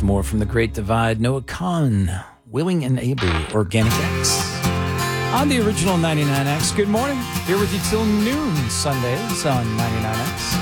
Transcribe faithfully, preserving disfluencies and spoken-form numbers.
more from The Great Divide. Noah Kahn, Willing and Able, Organic X. On the original ninety-nine X. Good morning. Here with you till noon Sundays on ninety-nine X.